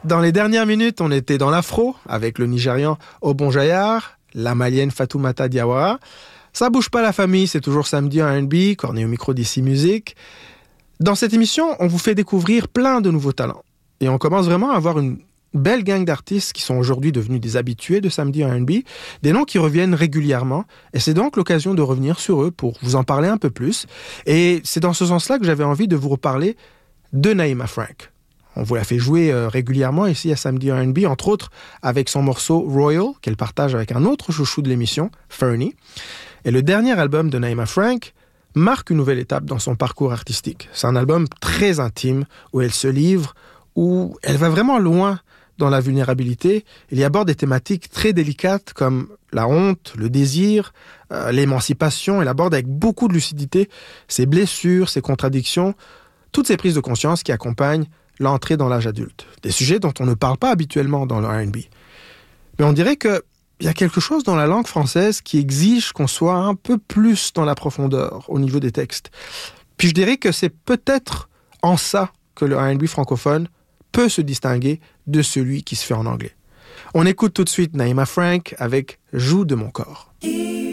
Dans les dernières minutes, on était dans l'afro avec le Nigérian Obon Jayar, la Malienne Fatoumata Diawara. Ça bouge pas la famille, c'est toujours samedi en R&B, Corné au micro d'ici Musique. Dans cette émission, on vous fait découvrir plein de nouveaux talents. Et on commence vraiment à avoir une belle gang d'artistes qui sont aujourd'hui devenus des habitués de samedi en R&B, des noms qui reviennent régulièrement. Et c'est donc l'occasion de revenir sur eux pour vous en parler un peu plus. Et c'est dans ce sens-là que j'avais envie de vous reparler de Naïma Frank. On vous la fait jouer régulièrement ici à Samedi R&B, entre autres avec son morceau Royal, qu'elle partage avec un autre chouchou de l'émission, Fernie. Et le dernier album de Naïma Frank marque une nouvelle étape dans son parcours artistique. C'est un album très intime, où elle se livre, où elle va vraiment loin dans la vulnérabilité. Elle y aborde des thématiques très délicates comme la honte, le désir, l'émancipation. Elle aborde avec beaucoup de lucidité ses blessures, ses contradictions, toutes ces prises de conscience qui accompagnent l'entrée dans l'âge adulte. Des sujets dont on ne parle pas habituellement dans le R&B. Mais on dirait qu'il y a quelque chose dans la langue française qui exige qu'on soit un peu plus dans la profondeur au niveau des textes. Puis je dirais que c'est peut-être en ça que le R&B francophone peut se distinguer de celui qui se fait en anglais. On écoute tout de suite Naïma Frank avec « Joue de mon corps ».